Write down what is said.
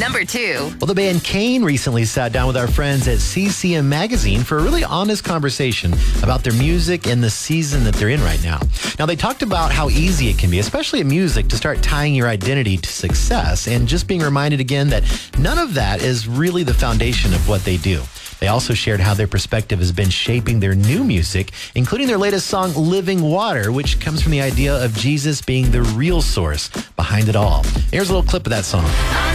Number 2. Well, the band Kane recently sat down with our friends at CCM Magazine for a really honest conversation about their music and the season that they're in right now. Now, they talked about how easy it can be, especially in music, to start tying your identity to success and just being reminded again that none of that is really the foundation of what they do. They also shared how their perspective has been shaping their new music, including their latest song, Living Water, which comes from the idea of Jesus being the real source behind it all. Here's a little clip of that song.